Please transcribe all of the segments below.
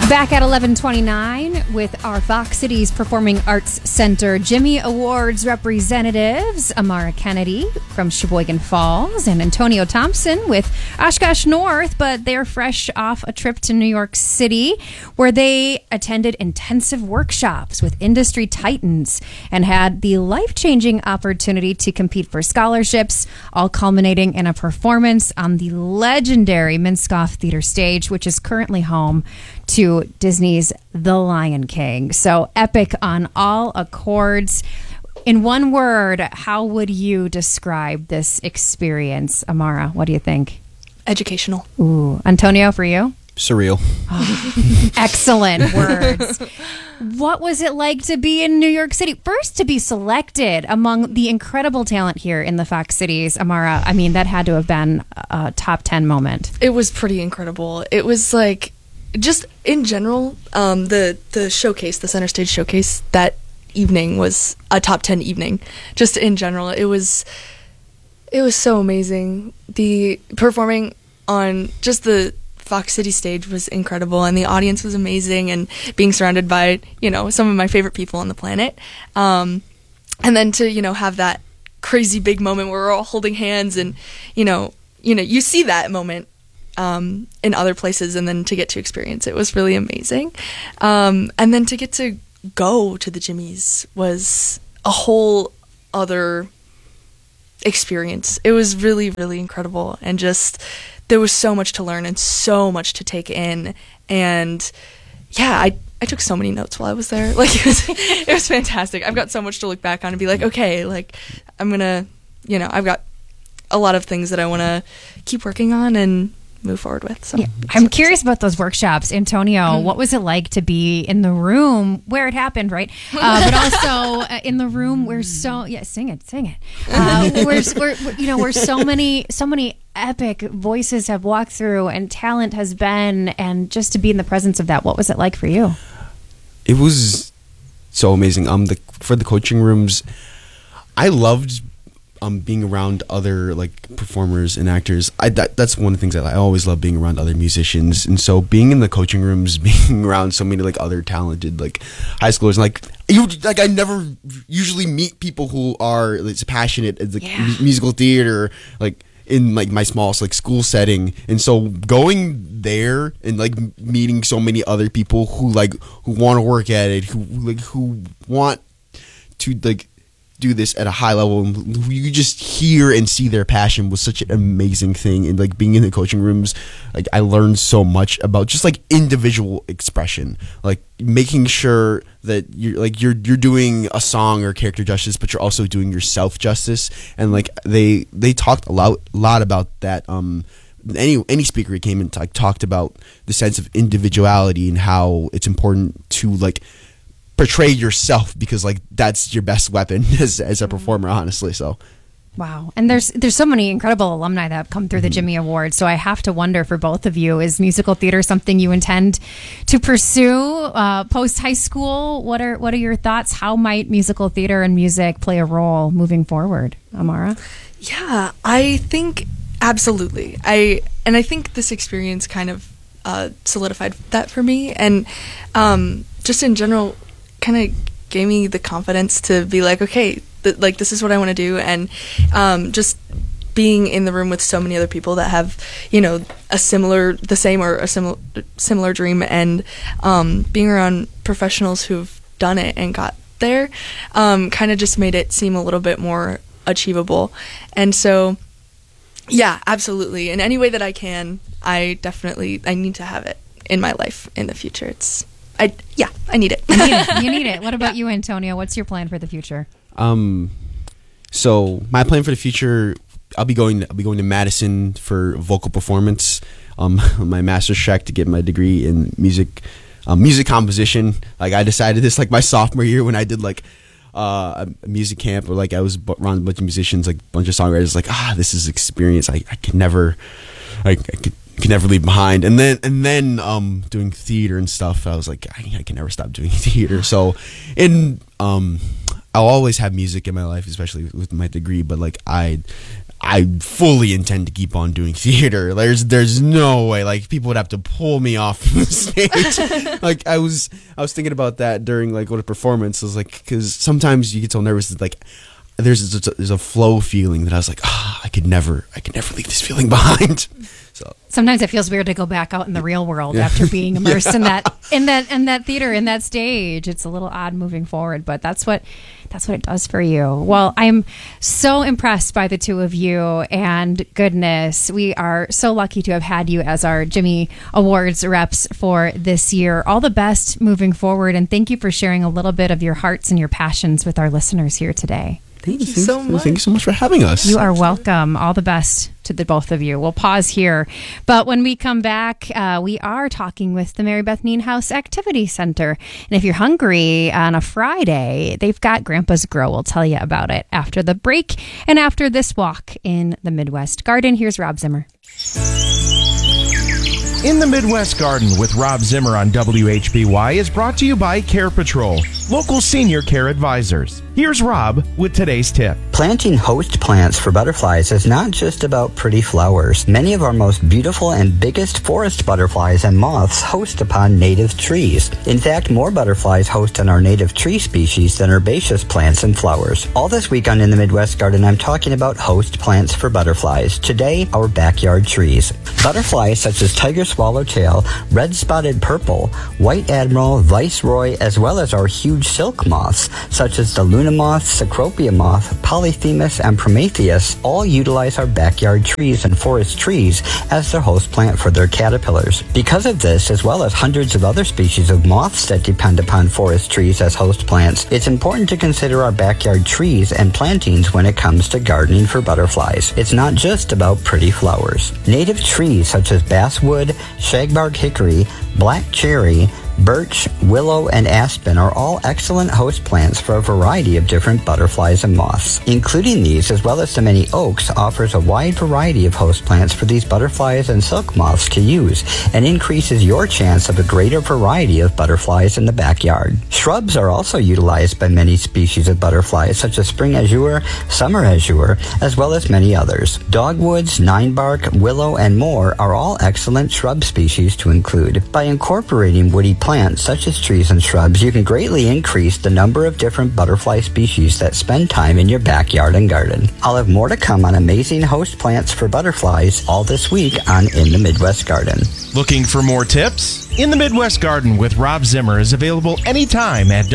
Back at 11:29 with our Fox Cities Performing Arts Center Jimmy Awards representatives, Amara Kennedy from Sheboygan Falls and Antonio Thompson with Oshkosh North, but they're fresh off a trip to New York City where they attended intensive workshops with industry titans and had the life-changing opportunity to compete for scholarships, all culminating in a performance on the legendary Minskoff Theater stage, which is currently home to Disney's The Lion King. So epic on all accords. In one word, how would you describe this experience? Amara, what do you think? Educational. Ooh. Antonio, for you? Surreal. Oh, excellent words. What was it like to be in New York City? First, to be selected among the incredible talent here in the Fox Cities. Amara, I mean, that had to have been a top 10 moment. It was pretty incredible. It was like, just in general, the showcase, the center stage showcase that evening was a top 10 evening. Just in general, it was so amazing. The performing on just the Fox City stage was incredible, and the audience was amazing, and being surrounded by, some of my favorite people on the planet. And then to, have that crazy big moment where we're all holding hands and, you see that moment in other places, and then to get to experience it was really amazing. And then to get to go to the Jimmys was a whole other experience. It was really, really incredible, and just there was so much to learn and so much to take in. And yeah, I took so many notes while I was there. Like it was fantastic. I've got so much to look back on and be like, okay, like I'm gonna, I've got a lot of things that I want to keep working on and move forward with. So yeah. I'm curious about those workshops. Antonio, what was it like to be in the room where it happened, right? But also in the room where sing it. Where so many epic voices have walked through and talent has been, and just to be in the presence of that, what was it like for you? It was so amazing. For the coaching rooms, I loved being around other performers and actors. That's one of the things I always love, being around other musicians. And so being in the coaching rooms, being around so many other talented high schoolers, I never usually meet people who are passionate at musical theater in my small school setting. And so going there and meeting so many other people who want to work at it, who want to do this at a high level, and you just hear and see their passion was such an amazing thing. And being in the coaching rooms, I learned so much about just individual expression, making sure that you're doing a song or character justice, but you're also doing yourself justice. And they talked a lot about that. Any speaker who came and talked about the sense of individuality and how it's important to portray yourself, because that's your best weapon as a performer, honestly. So wow. And there's so many incredible alumni that have come through the Jimmy Awards. So I have to wonder, for both of you, is musical theater something you intend to pursue post high school? What are your thoughts? How might musical theater and music play a role moving forward? Amara? Yeah, I think absolutely. I think this experience kind of solidified that for me, and just in general kind of gave me the confidence to be okay, this is what I want to do. And just being in the room with so many other people that have a similar dream, and being around professionals who've done it and got there kind of just made it seem a little bit more achievable. And so yeah, absolutely, in any way that I can, I need to have it in my life in the future. I need it. You need it. What about you, Antonio? What's your plan for the future? So my plan for the future, I'll be going to Madison for vocal performance. My master's track to get my degree in music composition. I decided this my sophomore year when I did a music camp, or I was around a bunch of musicians, a bunch of songwriters. This is experience I could never leave behind. And then doing theater and stuff, I was I can never stop doing theater. So I'll always have music in my life, especially with my degree, but I I fully intend to keep on doing theater. There's no way. Like, people would have to pull me off the stage. Like, I was thinking about that during like what a performance was like, because sometimes you get so nervous that like there's a flow feeling that I was like, I could never leave this feeling behind. So sometimes it feels weird to go back out in the real world after being immersed in that theater, in that stage. It's a little odd moving forward, but that's what it does for you. Well, I'm so impressed by the two of you, and goodness, we are so lucky to have had you as our Jimmy Awards reps for this year. All the best moving forward, and thank you for sharing a little bit of your hearts and your passions with our listeners here today. Thank you so much. Thank you so much for having us. You are welcome. All the best to the both of you. We'll pause here. But when we come back, we are talking with the Mary Beth Nienhuis Activity Center. And if you're hungry on a Friday, they've got Grandpa's Grow. We'll tell you about it after the break and after this walk in the Midwest Garden. Here's Rob Zimmer. In the Midwest Garden with Rob Zimmer on WHBY is brought to you by Care Patrol, local senior care advisors. Here's Rob with today's tip. Planting host plants for butterflies is not just about pretty flowers. Many of our most beautiful and biggest forest butterflies and moths host upon native trees. In fact, more butterflies host on our native tree species than herbaceous plants and flowers. All this week on In the Midwest Garden, I'm talking about host plants for butterflies. Today, our backyard trees. Butterflies such as tiger swallowtail, red-spotted purple, white admiral, viceroy, as well as our huge silk moths, such as the Luna moth, Cecropia moth, Polyphemus, and Prometheus, all utilize our backyard trees and forest trees as their host plant for their caterpillars. Because of this, as well as hundreds of other species of moths that depend upon forest trees as host plants, it's important to consider our backyard trees and plantings when it comes to gardening for butterflies. It's not just about pretty flowers. Native trees such as basswood, shagbark hickory, black cherry, birch, willow, and aspen are all excellent host plants for a variety of different butterflies and moths. Including these, as well as the many oaks, offers a wide variety of host plants for these butterflies and silk moths to use, and increases your chance of a greater variety of butterflies in the backyard. Shrubs are also utilized by many species of butterflies, such as spring azure, summer azure, as well as many others. Dogwoods, ninebark, willow, and more are all excellent shrub species to include. By incorporating woody plants such as trees and shrubs, you can greatly increase the number of different butterfly species that spend time in your backyard and garden. I'll have more to come on amazing host plants for butterflies all this week on In the Midwest Garden. Looking for more tips? In the Midwest Garden with Rob Zimmer is available anytime at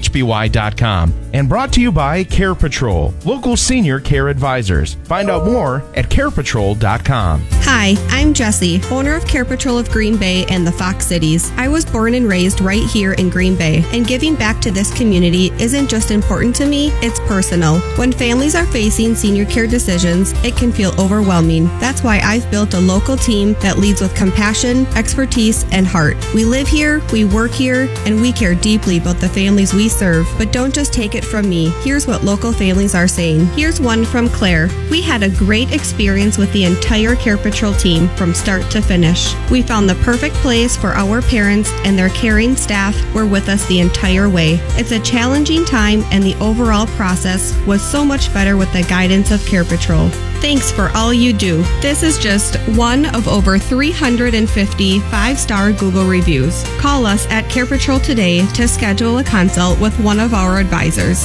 WHBY.com and brought to you by Care Patrol, local senior care advisors. Find out more at carepatrol.com. Hi, I'm Jessie, owner of Care Patrol of Green Bay and the Fox Cities. I was born and raised right here in Green Bay, and giving back to this community isn't just important to me, it's personal. When families are facing senior care decisions, it can feel overwhelming. That's why I've built a local team that leads with compassion, expertise, and heart. We live here, we work here, and we care deeply about the families we serve. But don't just take it from me. Here's what local families are saying. Here's one from Claire. We had a great experience with the entire Care Patrol team from start to finish. We found the perfect place for our parents, and their caring staff were with us the entire way. It's a challenging time, and the overall process was so much better with the guidance of Care Patrol. Thanks for all you do. This is just one of over 350 5-star Google reviews. Call us at Care Patrol today to schedule a consult with one of our advisors.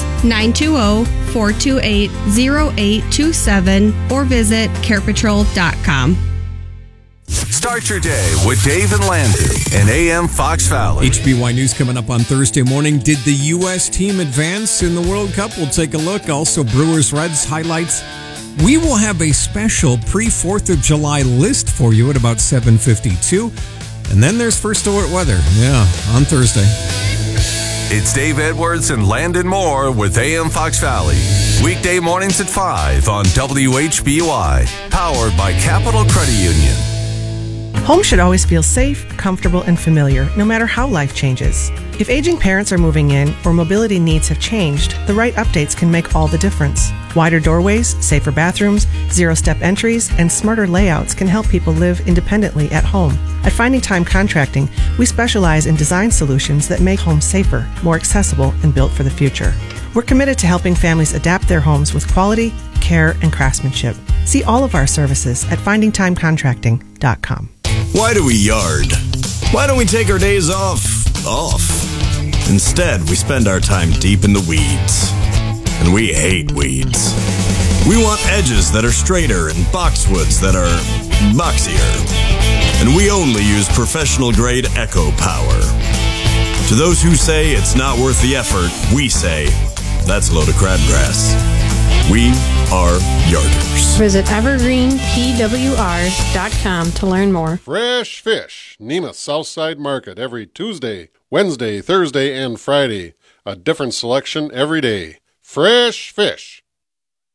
920-428-0827 or visit carepatrol.com. Start your day with Dave and Landon in AM Fox Valley. HBY News coming up on Thursday morning. Did the U.S. team advance in the World Cup? We'll take a look. Also, Brewers-Reds highlights. We will have a special pre-4th of July list for you at about 7:52. And then there's First Alert weather. Yeah, on Thursday. It's Dave Edwards and Landon Moore with AM Fox Valley. Weekday mornings at 5 on WHBY. Powered by Capital Credit Union. Home should always feel safe, comfortable, and familiar, no matter how life changes. If aging parents are moving in or mobility needs have changed, the right updates can make all the difference. Wider doorways, safer bathrooms, zero-step entries, and smarter layouts can help people live independently at home. At Finding Time Contracting, we specialize in design solutions that make homes safer, more accessible, and built for the future. We're committed to helping families adapt their homes with quality, care, and craftsmanship. See all of our services at findingtimecontracting.com. Why do we yard? Why don't we take our days off? Instead, we spend our time deep in the weeds. And we hate weeds. We want edges that are straighter and boxwoods that are boxier. And we only use professional grade Echo Power. To those who say it's not worth the effort, we say that's a load of crabgrass. We are Yarders. Visit evergreenpwrs.com to learn more. Fresh Fish, Neenah Southside Market, every Tuesday, Wednesday, Thursday, and Friday. A different selection every day. Fresh Fish.